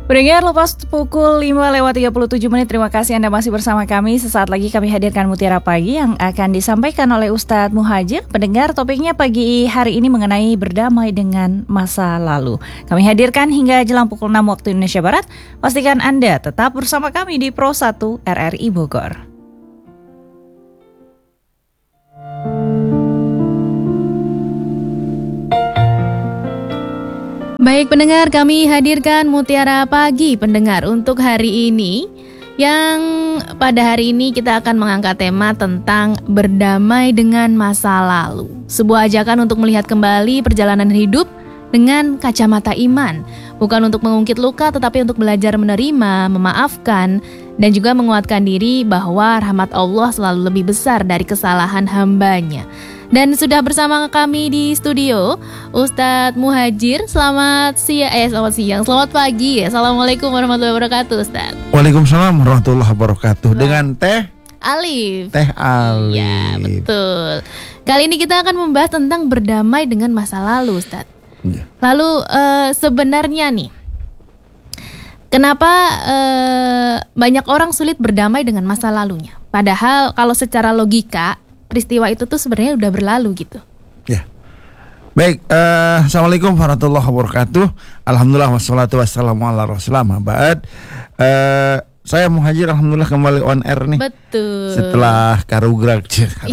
Pendengar, lepas pukul 5:37, terima kasih Anda masih bersama kami. Sesaat lagi kami hadirkan Mutiara Pagi yang akan disampaikan oleh Ustadz Muhajir. Pendengar, topiknya pagi hari ini mengenai berdamai dengan masa lalu. Kami hadirkan hingga jelang pukul 6 waktu Indonesia Barat. Pastikan Anda tetap bersama kami di Pro 1 RRI Bogor. Baik pendengar, kami hadirkan Mutiara Pagi pendengar untuk hari ini, yang pada hari ini kita akan mengangkat tema tentang berdamai dengan masa lalu. Sebuah ajakan untuk melihat kembali perjalanan hidup dengan kacamata iman, bukan untuk mengungkit luka tetapi untuk belajar menerima, memaafkan, dan juga menguatkan diri bahwa rahmat Allah selalu lebih besar dari kesalahan hambanya. Dan sudah bersama kami di studio Ustadz Muhajir. Selamat pagi. Assalamualaikum warahmatullahi wabarakatuh, Ustadz. Waalaikumsalam warahmatullahi wabarakatuh. Dengan Teh Alif. Ya, betul. Kali ini kita akan membahas tentang berdamai dengan masa lalu, Ustadz. Ya. Lalu sebenarnya nih, kenapa banyak orang sulit berdamai dengan masa lalunya? Padahal kalau secara logika peristiwa itu tuh sebenarnya udah berlalu gitu. Ya. Baik, assalamualaikum warahmatullahi wabarakatuh. Alhamdulillah wassalatu wassalamu ala rasulillah. Ba'd. Saya Muhajir, alhamdulillah kembali on air nih. Betul. Setelah karugrak.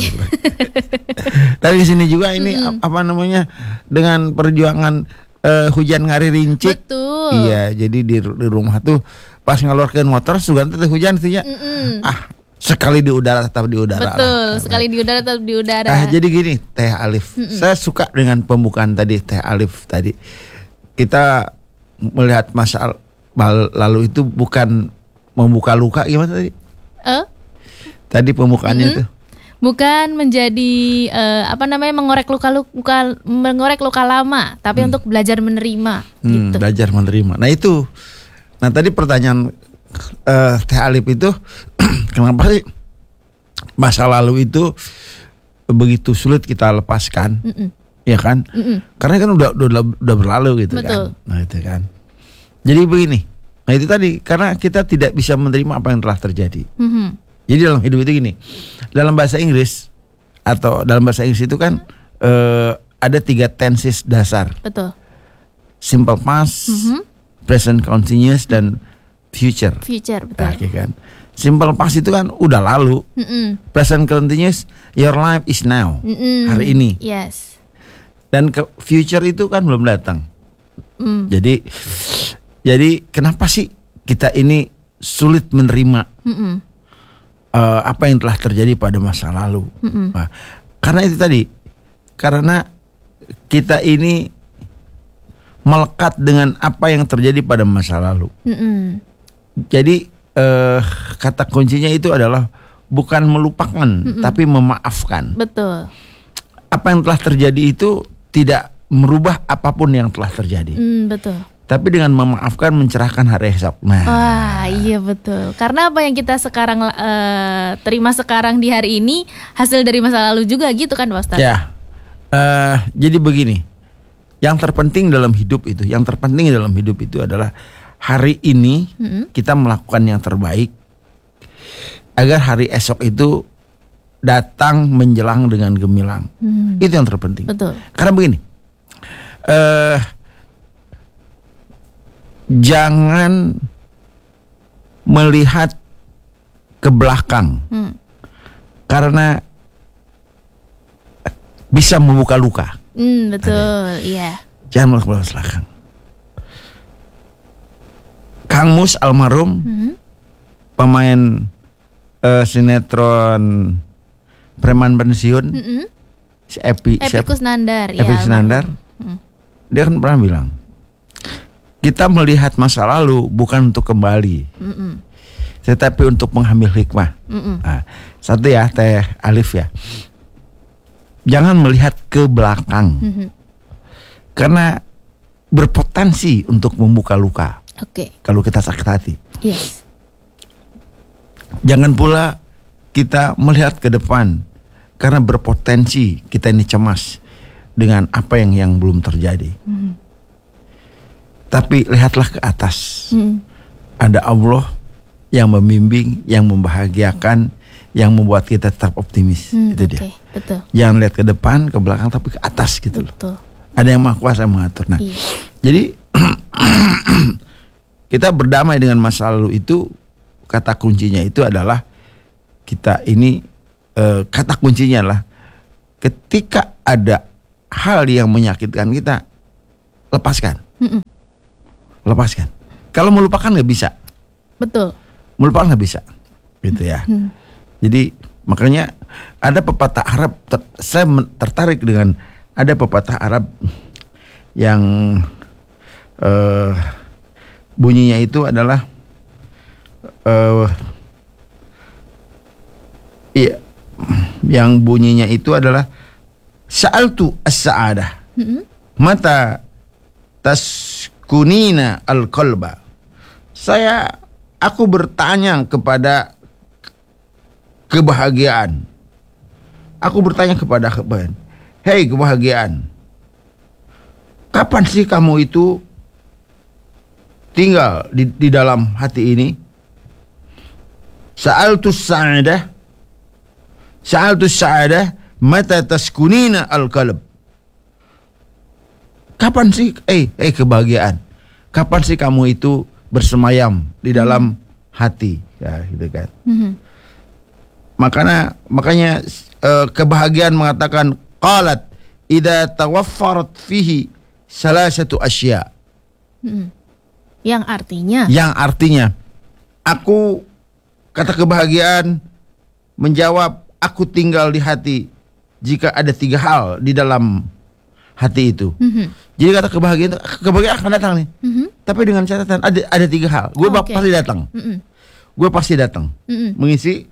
Dari sini juga ini dengan perjuangan hujan ngari rincik. Betul. Iya, jadi di rumah tuh pas ngeluarkan motor sugan teh hujan tuh ya. Sekali di udara tetap di udara. Betul, sekali di udara tetap di udara. Jadi gini, Teh Alif. Saya suka dengan pembukaan tadi Teh Alif tadi. Kita melihat masa lalu itu bukan membuka luka, gimana tadi? Tadi pembukaannya tuh. Bukan menjadi mengorek luka lama, tapi untuk belajar menerima gitu. Belajar menerima. Nah itu. Nah tadi pertanyaan Teh Alif itu kenapa sih masa lalu itu begitu sulit kita lepaskan, ya kan? Karena kan udah berlalu gitu. Betul. Kan. Nah itu kan. Jadi begini, nah itu tadi karena kita tidak bisa menerima apa yang telah terjadi. Jadi dalam hidup itu gini, dalam bahasa Inggris itu kan ada 3 tenses dasar. Betul. Simple past, present continuous, dan future, betul. Nah, kan. Simple past itu kan udah lalu. Present continuous, your life is now, hari ini. Yes. Dan future itu kan belum datang. Jadi kenapa sih kita ini sulit menerima apa yang telah terjadi pada masa lalu? Nah, karena itu tadi, karena kita ini melekat dengan apa yang terjadi pada masa lalu. Jadi kata kuncinya itu adalah bukan melupakan, tapi memaafkan. Betul. Apa yang telah terjadi itu tidak merubah apapun yang telah terjadi. Betul. Tapi dengan memaafkan mencerahkan hari esok. Nah. Wah, iya betul. Karena apa yang kita sekarang terima sekarang di hari ini hasil dari masa lalu juga gitu kan, Pak Ustadz? Ya. Jadi begini. Yang terpenting dalam hidup itu adalah hari ini kita melakukan yang terbaik agar hari esok itu datang menjelang dengan gemilang. Itu yang terpenting. Betul. Karena begini, jangan melihat ke belakang karena bisa membuka luka. Betul, iya. Jangan melihat ke belakang. Kang Mus almarhum, pemain sinetron preman pensiun, si Epi Kusnandar. Dia kan pernah bilang, kita melihat masa lalu bukan untuk kembali, tetapi untuk mengambil hikmah. Nah, satu ya Teh Alif ya, jangan melihat ke belakang, karena berpotensi untuk membuka luka. Kalau kita sakit hati. Yes. Jangan pula kita melihat ke depan karena berpotensi kita ini cemas dengan apa yang belum terjadi. Tapi lihatlah ke atas. Ada Allah yang membimbing, yang membahagiakan, yang membuat kita tetap optimis. Itu dia. Betul. Jangan lihat ke depan, ke belakang, tapi ke atas gitu loh. Betul. Ada yang Maha Kuasa mengatur. Nah, jadi kita berdamai dengan masa lalu itu, kata kuncinya itu adalah kita ini, kata kuncinya adalah ketika ada hal yang menyakitkan kita, lepaskan. Lepaskan. Kalau melupakan nggak bisa. Betul. Melupakan nggak bisa, gitu ya. Jadi makanya ada pepatah Arab. Saya tertarik dengan ada pepatah Arab yang bunyinya itu adalah yang bunyinya itu adalah sa'altu as-sa'adah mata taskunina al-qalba. Aku bertanya kepada kebahagiaan. Aku bertanya kepada kebahagiaan. Hei kebahagiaan, kapan sih kamu itu tinggal di dalam hati ini? Sa'altu sa'adah mata taskunina al-qalb. Kapan sih kebahagiaan, kapan sih kamu itu bersemayam di dalam hati, ya gitu kan. Makanya kebahagiaan mengatakan qalat idza tawaffarat fihi salasatu asya. Yang artinya aku, kata kebahagiaan menjawab, aku tinggal di hati jika ada 3 hal di dalam hati itu. Jadi kata kebahagiaan akan datang nih. Tapi dengan catatan ada 3 hal. Gue pasti datang. Gue pasti datang mengisi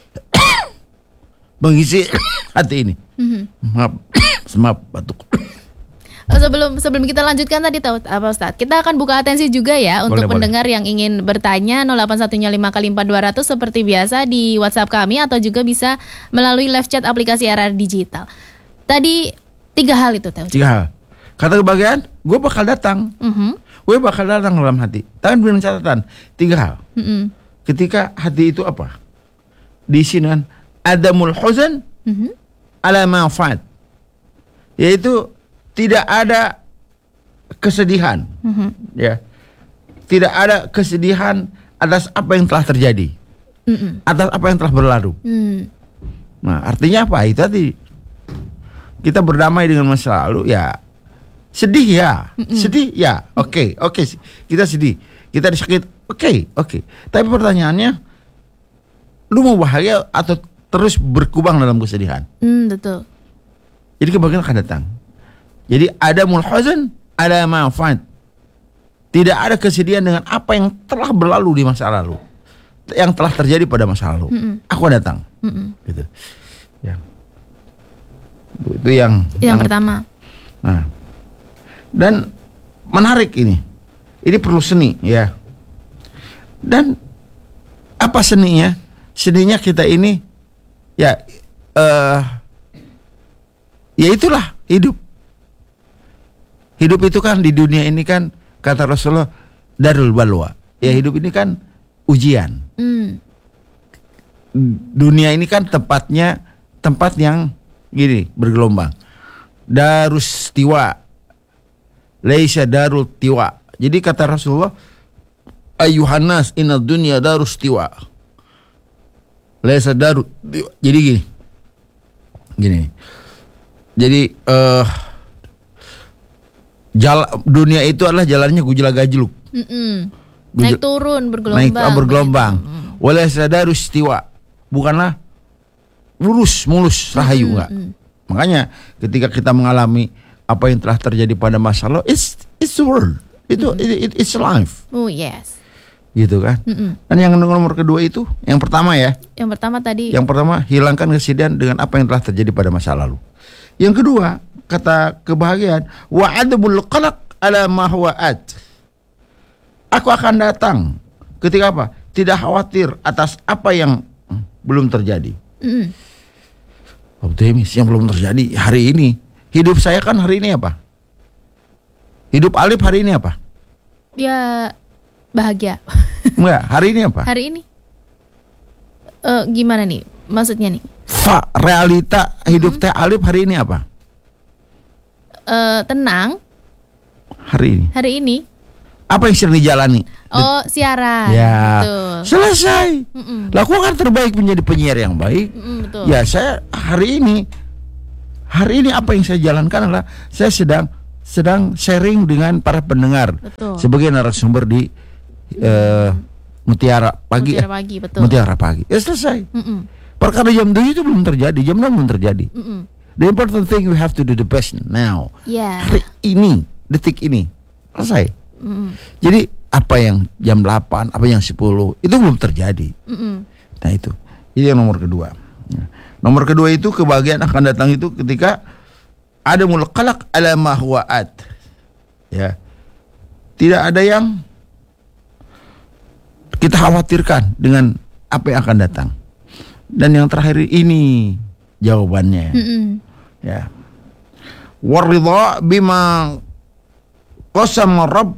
hati ini. Maaf batuk. Sebelum kita lanjutkan tadi tahu apa Ustadz, kita akan buka atensi juga ya untuk pendengar yang ingin bertanya 081155kali4200 seperti biasa di WhatsApp kami atau juga bisa melalui live chat aplikasi RR Digital. Tadi 3 hal itu tahu. 3 hal. Kata kebahagiaan, gue bakal datang. Gue bakal datang dalam hati. Tapi dengan catatan 3 hal. Ketika hati itu apa? Diisi dengan adamul huzan ala ma'fad. Yaitu tidak ada kesedihan, ya, tidak ada kesedihan atas apa yang telah terjadi, atas apa yang telah berlalu. Nah, artinya apa? Itu tadi kita berdamai dengan masa lalu, ya. Sedih ya, sedih ya, oke, kita sedih, kita disakit, oke. Tapi pertanyaannya, lu mau bahagia atau terus berkubang dalam kesedihan? Betul. Jadi kebahagiaan akan datang. Jadi ada mulhazan, ada ma'fad. Tidak ada kesedihan dengan apa yang telah berlalu di masa lalu, yang telah terjadi pada masa lalu. Aku datang. Gitu. Ya. Itu yang pertama. Nah, dan menarik ini. Ini perlu seni, ya. Dan apa seninya? Seninya kita ini, ya itulah hidup. Hidup itu kan di dunia ini kan, kata Rasulullah, darul balwa. Ya, hidup ini kan ujian. Dunia ini kan tempat yang gini, bergelombang. Darus tiwa, laisa darul tiwa. Jadi kata Rasulullah, ayyuhannas inna dunya darus tiwa, laisa darul tiwa. Jadi gini. Jadi dunia itu adalah jalannya gujala-gajluk. Naik turun, bergelombang. Walaysa darus tiwa, bukanlah mulus rahayu, enggak. Makanya ketika kita mengalami apa yang telah terjadi pada masa lalu, it's the world. It's life. Oh yes. Gitu kan. Dan yang nomor kedua itu, yang pertama ya. Yang pertama tadi. Yang pertama, hilangkan kesedihan dengan apa yang telah terjadi pada masa lalu. Yang kedua, kata kebahagiaan, wa adabul qalaq ala ma huwa at. Aku akan datang ketika apa? Tidak khawatir atas apa yang belum terjadi. Optimis yang belum terjadi hari ini. Hidup saya kan hari ini apa? Hidup Alif hari ini apa? Ya bahagia. Enggak, hari ini apa? Hari ini gimana nih? Maksudnya nih? Realita hidup Teh Alif hari ini apa? Tenang. Hari ini. Hari ini. Apa yang sedang dijalani? Oh, siaran. Ya, Betul. selesai. Lakukan terbaik menjadi penyiar yang baik. Betul. Ya, saya hari ini apa yang saya jalankan adalah saya sedang sharing dengan para pendengar. Betul. Sebagai narasumber di Mutiara Pagi. Mutiara Pagi, betul. Mutiara Pagi. Ya selesai. Perkara jam 7 itu belum terjadi, jam 6 belum terjadi. The important thing we have to do the best now. Yeah. Hari ini, detik ini, selesai. Jadi apa yang jam 8, apa yang 10 itu belum terjadi. Nah itu yang nomor kedua. Nomor kedua itu kebahagiaan akan datang itu ketika ada mulqalaq ala ma huwa at. Ya. Tidak ada yang kita khawatirkan dengan apa yang akan datang. Dan yang terakhir ini jawabannya. Ya. Waridha bima qasama rabb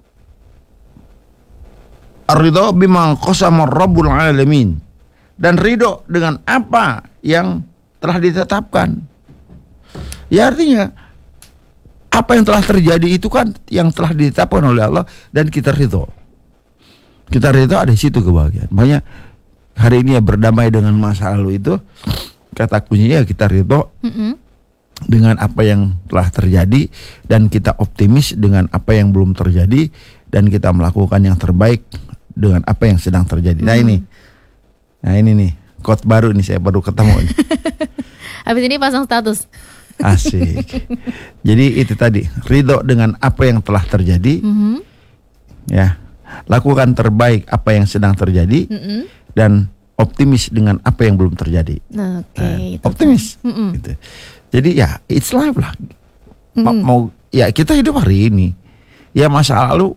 ar-ridha bima qasama rabbul alamin, dan ridho dengan apa yang telah ditetapkan. Ya artinya apa yang telah terjadi itu kan yang telah ditetapkan oleh Allah dan kita ridho. Kita ridho, ada di situ kebahagiaan. Makanya hari ini ya berdamai dengan masa lalu itu kata kuncinya ya kita ridho dengan apa yang telah terjadi dan kita optimis dengan apa yang belum terjadi dan kita melakukan yang terbaik dengan apa yang sedang terjadi. Nah ini nih quote baru nih, saya baru ketemu nih. Habis ini pasang status. Asik. Jadi itu tadi, ridho dengan apa yang telah terjadi. Ya, lakukan terbaik apa yang sedang terjadi dan optimis dengan apa yang belum terjadi. Oke, optimis. Gitu. Jadi ya it's life lah. Mau ya kita hidup hari ini. Ya masa lalu.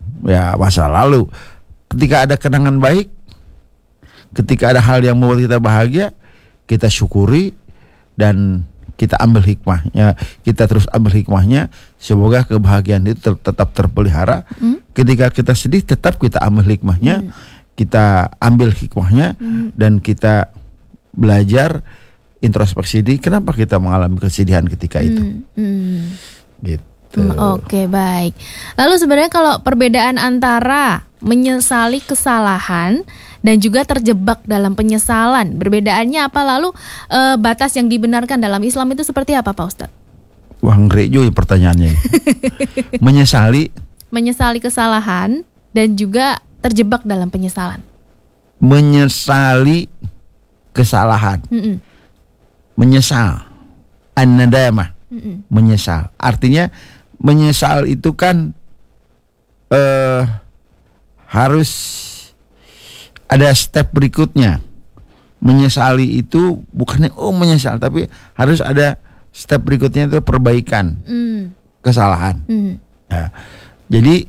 Ketika ada kenangan baik, ketika ada hal yang membuat kita bahagia, kita syukuri dan kita ambil hikmahnya. Kita terus ambil hikmahnya. Semoga kebahagiaan itu tetap terpelihara. Ketika kita sedih, tetap kita ambil hikmahnya. Kita ambil hikmahnya dan kita belajar introspeksi diri. Kenapa kita mengalami kesedihan ketika itu? Gitu. Oke, baik. Lalu sebenarnya kalau perbedaan antara menyesali kesalahan dan juga terjebak dalam penyesalan, perbedaannya apa? Lalu batas yang dibenarkan dalam Islam itu seperti apa, Pak Ustadz? Wah, ngeri juga pertanyaannya. Menyesali kesalahan dan juga terjebak dalam penyesalan. Menyesali kesalahan. Menyesal. An-nadamah. Menyesal. Artinya menyesal itu kan harus ada step berikutnya. Menyesali itu bukannya menyesal, tapi harus ada step berikutnya, itu perbaikan kesalahan. Ya. Jadi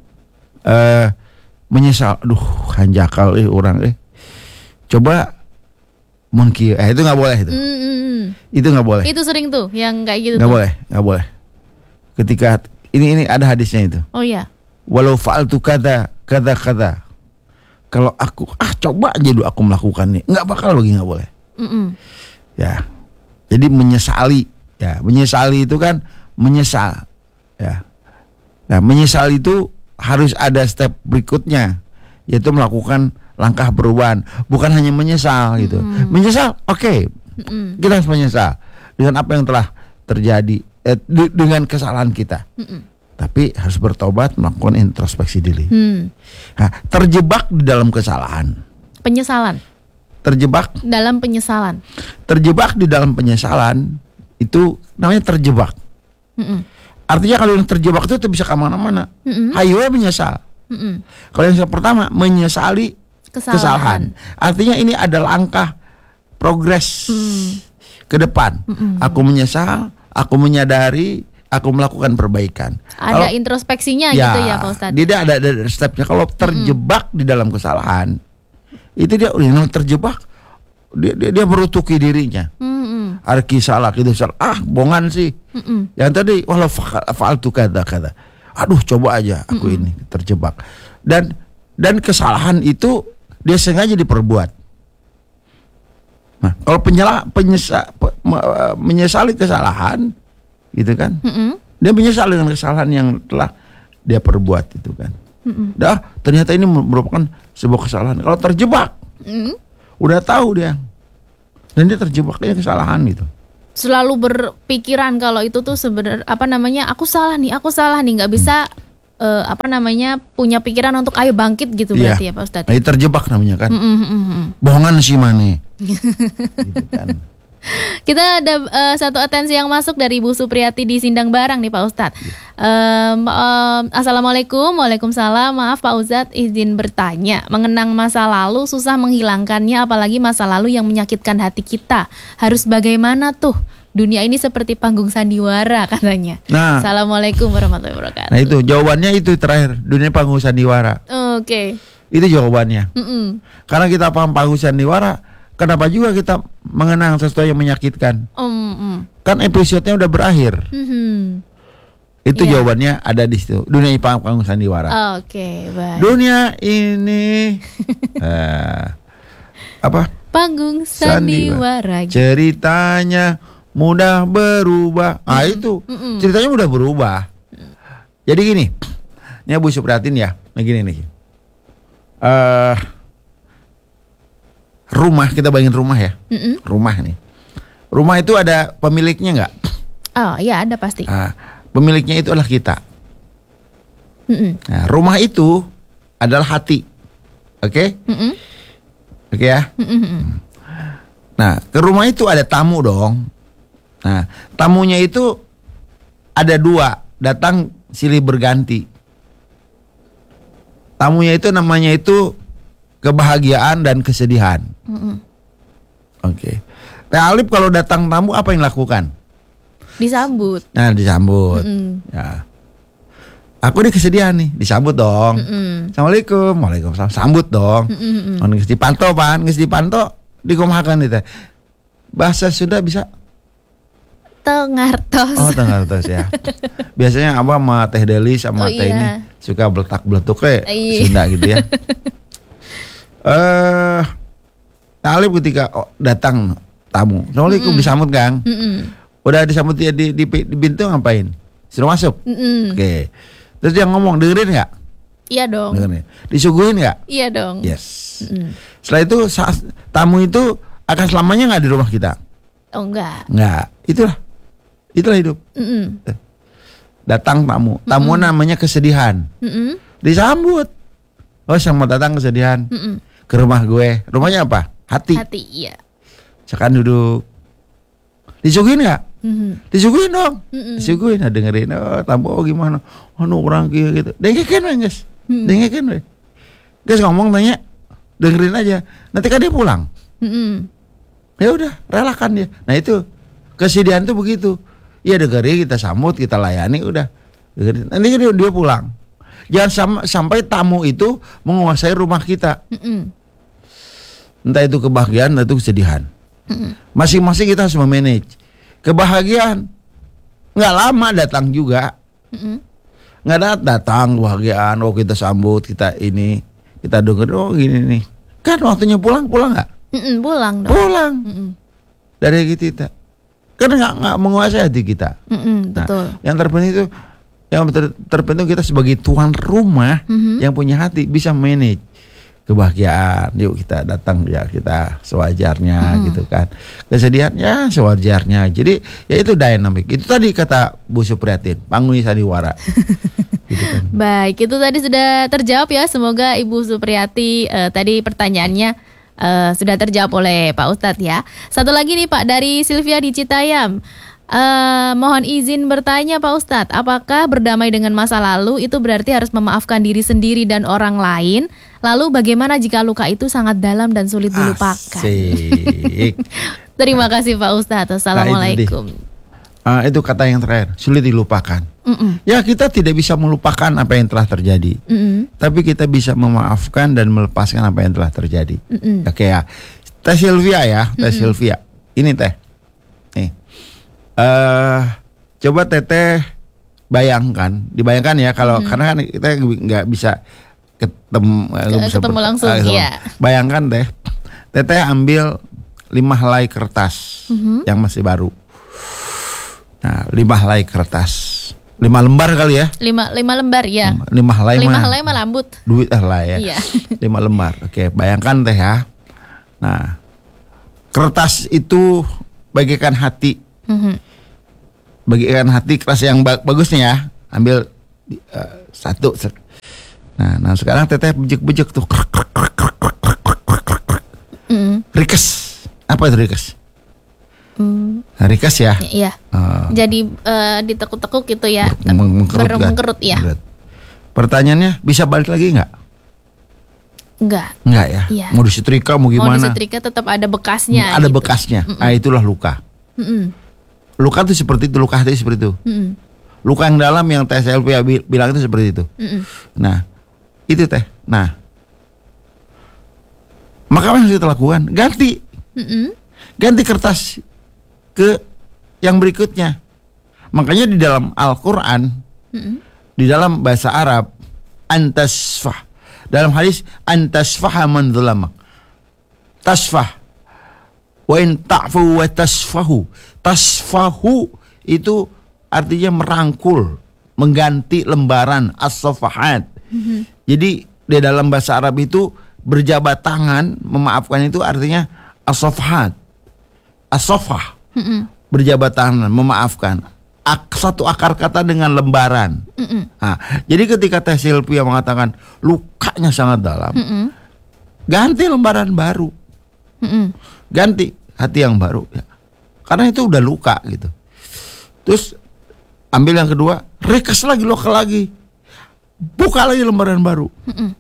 menyesal, aduh hanjakal orang coba mungkin itu nggak boleh itu. Itu nggak boleh. Itu sering tuh yang kayak gitu. Nggak boleh. Ketika ini ada hadisnya itu. Oh iya. Walau fa'altu kada. Kalau aku coba aja dulu aku melakukannya, nggak bakal nggak boleh. Ya. Jadi menyesali. Ya, menyesali itu kan menyesal. Ya. Nah, menyesal itu harus ada step berikutnya, yaitu melakukan langkah perubahan, bukan hanya menyesal gitu. Menyesal, oke. Kita harus menyesal dengan apa yang telah terjadi, dengan kesalahan kita. Tapi harus bertobat, melakukan introspeksi diri. Nah, terjebak di dalam kesalahan. Penyesalan. Terjebak dalam penyesalan. Terjebak di dalam penyesalan itu namanya terjebak. Artinya kalau yang terjebak itu bisa kemana-mana. Hayo menyesal. Kalau yang pertama menyesali kesalahan. Artinya ini ada langkah progres ke depan. Aku menyesal, aku menyadari, aku melakukan perbaikan. Ada introspeksinya gitu ya Pak Ustadz. Dia ada stepnya. Kalau terjebak di dalam kesalahan, itu dia udah terjebak. Dia merutuki dirinya. Arki salah, gitu salah. Bongan sih. Yang tadi walau fa'altu kada. Aduh, coba aja aku ini terjebak. Dan kesalahan itu dia sengaja diperbuat. Nah, kalau menyesali kesalahan, gitu kan? Dia menyesal dengan kesalahan yang telah dia perbuat itu kan. Dah, ternyata ini merupakan sebuah kesalahan. Kalau terjebak, udah tahu dia, dan dia terjebaknya kesalahan gitu. Selalu berpikiran kalau itu tuh sebenarnya aku salah nih, nggak bisa punya pikiran untuk ayo bangkit gitu berarti ya Pak Ustadz. Nah, terjebak namanya kan. Bohongan si Mane. Gitu kan. Kita ada satu atensi yang masuk dari Ibu Supriyati di Sindang Barang nih Pak Ustadz. Assalamualaikum. Waalaikumsalam. Maaf Pak Ustadz, izin bertanya. Mengenang masa lalu susah menghilangkannya, apalagi masa lalu yang menyakitkan hati kita. Harus bagaimana tuh? Dunia ini seperti panggung sandiwara katanya. Nah, Assalamualaikum warahmatullahi wabarakatuh. Nah itu jawabannya itu terakhir, dunia panggung sandiwara. Oke. Itu jawabannya. Karena kita paham panggung sandiwara, kenapa juga kita mengenang sesuatu yang menyakitkan? Kan episodenya udah berakhir. Itu jawabannya ada di situ. Dunia panggung sandiwara. Oke, baik. Dunia ini apa? Panggung sandiwara. Ceritanya mudah berubah. Itu ceritanya mudah berubah. Jadi gini, ini Bu Supriyatin ya. Nah gini nih. Rumah, kita bayangin rumah ya. Rumah nih. Rumah itu ada pemiliknya nggak? Oh iya, ada pasti. Pemiliknya itu adalah kita. Nah, rumah itu adalah hati. Oke? Oke ya? Nah, ke rumah itu ada tamu dong. Nah, tamunya itu ada dua, datang silih berganti. Tamunya itu namanya itu kebahagiaan dan kesedihan. Oke. Teh Alif kalau datang tamu apa yang lakukan? Disambut. Nah, disambut. Ya. Aku di kesedihan nih, disambut dong. Assalamualaikum, waalaikumsalam, sambut dong. Nges dipantau pan, nges dipantau, dikumahakan itu. Bahasa Sunda bisa? Tengartos. Oh, tengartos ya. Biasanya abah sama Teh Deli sama Teh ini suka beletak-beletuk kayak Sunda gitu ya. Alif ketika datang tamu, assalamualaikum, disambut Kang. Udah disambut dia di pintu ngapain? Suruh masuk. Oke. Terus dia ngomong, dengerin nggak? Iya dong. Dengerin. Disuguhin nggak? Iya dong. Yes. Setelah itu tamu itu akan selamanya nggak di rumah kita? Oh enggak. Nggak. Itulah hidup. Datang tamu. Tamu namanya kesedihan. Disambut. Oh, selamat datang kesedihan. Ke rumah gue. Rumahnya apa? Hati. Hati, iya. Sekarang duduk. Disuguhin nggak? Disuguhin dong. Disuguhin, dengerin. Oh, tamu gimana? Orang gitu. Dengerin we, guys. Dengerin we. Guys ngomong tanya, dengerin aja. Nanti kan dia pulang. Ya udah, relakan dia. Nah itu kesedihan tuh begitu. Iya, dengerin, kita sambut, kita layani, udah. Dengerin. Nanti dia pulang. Jangan sampai tamu itu menguasai rumah kita. Entah itu kebahagiaan, entah itu kesedihan. Masing-masing kita harus memanage. Kebahagiaan nggak lama datang juga. Nggak datang kebahagiaan. Oh, kita sambut, kita ini, kita denger. Oh gini nih. Kan waktunya pulang nggak? Pulang dong. Pulang. Dari kita. Kan nggak menguasai hati kita. Betul. Nah, yang terpenting itu, yang terpenting kita sebagai tuan rumah yang punya hati bisa manage kebahagiaan. Yuk kita datang ya, kita sewajarnya gitu kan. Kesedihan ya sewajarnya. Jadi ya itu dynamic. Itu tadi kata Bu Supriyatin, panggung sandiwara. Gitu kan. Baik, itu tadi sudah terjawab ya. Semoga Ibu Supriyati tadi pertanyaannya sudah terjawab oleh Pak Ustadz ya. Satu lagi nih Pak, dari Sylvia di Citayam. Mohon izin bertanya Pak Ustadz, apakah berdamai dengan masa lalu itu berarti harus memaafkan diri sendiri dan orang lain? Lalu bagaimana jika luka itu sangat dalam dan sulit dilupakan? Asik. Terima kasih Pak Ustadz. Assalamualaikum. Itu kata yang terakhir, sulit dilupakan. Ya, kita tidak bisa melupakan apa yang telah terjadi, tapi kita bisa memaafkan dan melepaskan apa yang telah terjadi. Oke ya, Teh Sylvia ya, Teh Sylvia. Ini Teh. Nih. Coba Teteh dibayangkan ya kalau karena kan kita nggak bisa ketemu langsung, iya. Bayangkan deh, Teteh ambil 5 helai kertas yang masih baru. Nah, 5 helai kertas, 5 lembar kali ya? 5 lembar ya. 5 helai 5 helai mah lambut. Duit lah ya. Iya. 5 lembar. Oke, bayangkan Teh ya. Nah, kertas itu bagikan hati. Bagikan hati kertas yang bagusnya ya. Ambil satu. Nah sekarang Teteh bejek-bejek tuh. Rikes. Apa itu rikes? Rikes ya? Iya. Jadi ditekuk-tekuk gitu ya. Mengkerut ya. Pertanyaannya, bisa balik lagi nggak? Enggak ya? Iya. Mau disetrika mau gimana? Mau disetrika tetap ada bekasnya. Ada gitu. Bekasnya. Nah itulah luka. Luka itu seperti itu, luka hati seperti itu. Luka yang dalam yang Teh Selvi bilang itu seperti itu. Nah itu Teh. Nah maka apa yang harus kita lakukan? Ganti kertas ke yang berikutnya. Makanya di dalam Al-Quran, di dalam bahasa Arab, antasfah. Dalam hadis, antasfaha man dzalamak. Tasfah. Wa in ta'fu wa tasfahu. Tasfahu itu artinya merangkul, mengganti lembaran, as-safahat. Jadi di dalam bahasa Arab itu berjabat tangan, memaafkan itu artinya as-safahat. As-safah. Berjabat tangan, memaafkan. Satu akar kata dengan lembaran. Nah, jadi ketika Teh Silvia mengatakan lukanya sangat dalam, ganti lembaran baru, ganti hati yang baru, ya. Karena itu udah luka gitu. Terus ambil yang kedua, rekes lagi, luka lagi, buka lagi lembaran baru,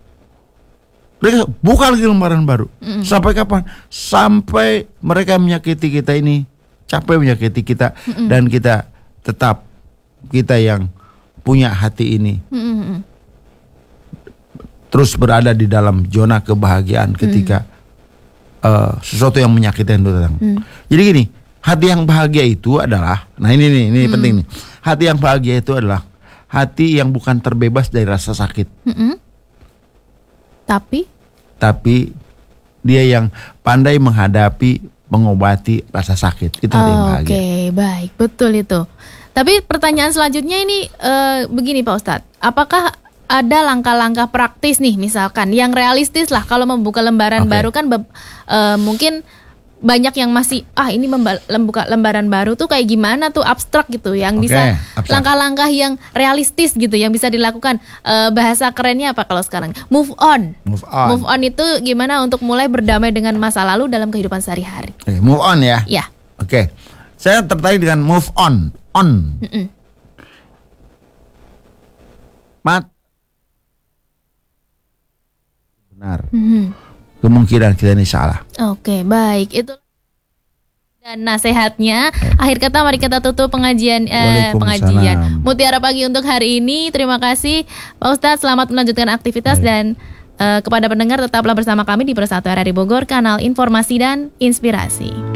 buka lagi lembaran baru. Sampai kapan? Sampai mereka menyakiti kita ini, capek menyakiti kita, dan kita tetap, kita yang punya hati ini terus berada di dalam zona kebahagiaan ketika sesuatu yang menyakitkan itu datang. Jadi gini, hati yang bahagia itu adalah, nah ini penting nih. Hati yang bahagia itu adalah hati yang bukan terbebas dari rasa sakit. Tapi dia yang pandai menghadapi, mengobati rasa sakit. Itu hati yang bahagia. Oke, baik, betul itu. Tapi pertanyaan selanjutnya ini begini Pak Ustadz, apakah ada langkah-langkah praktis nih misalkan yang realistis lah kalau membuka lembaran baru kan mungkin banyak yang masih ini membuka lembaran baru tuh kayak gimana tuh, abstrak gitu, yang bisa langkah-langkah yang realistis gitu yang bisa dilakukan, bahasa kerennya apa kalau sekarang, move on itu gimana untuk mulai berdamai dengan masa lalu dalam kehidupan sehari-hari. Move on ya. Oke. Saya tertarik dengan move on. Benar. Kemungkinan kita ini salah. Oke, baik. Itu dan nasihatnya. Akhir kata mari kita tutup pengajian Mutiara Pagi untuk hari ini. Terima kasih Pak Ustadz, selamat melanjutkan aktivitas. Dan kepada pendengar tetaplah bersama kami di Persatu RRI Bogor, kanal informasi dan inspirasi.